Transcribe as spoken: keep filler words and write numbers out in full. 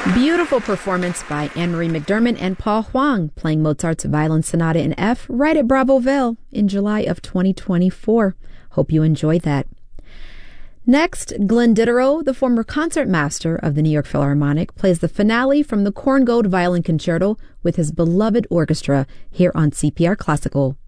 Beautiful performance by Anne-Marie McDermott and Paul Huang, playing Mozart's Violin Sonata in F right at Bravoville in July of twenty twenty-four. Hope you enjoyed that. Next, Glenn Diderot, the former concertmaster of the New York Philharmonic, plays the finale from the Korngold Violin Concerto with his beloved orchestra here on C P R Classical.